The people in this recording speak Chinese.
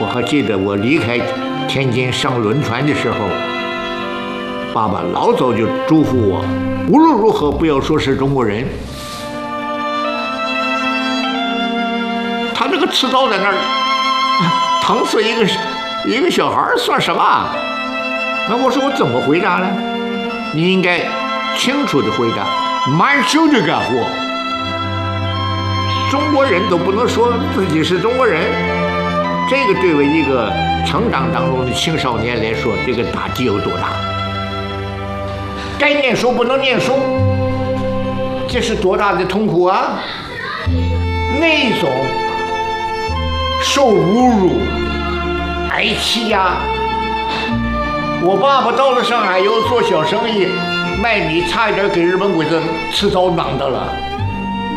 我还记得我离开天津上轮船的时候，爸爸老早就嘱咐我，无论如何不要说是中国人。他这个刺刀在那儿疼死一个小孩算什么？那我说我怎么回答呢？你应该清楚的回答，满手的干活。中国人都不能说自己是中国人，这个对为一个成长当中的青少年来说，这个打击有多大？该念书不能念书，这是多大的痛苦啊！那种受侮辱、挨欺压。我爸爸到了上海以后做小生意，卖米差一点给日本鬼子刺刀囊的了。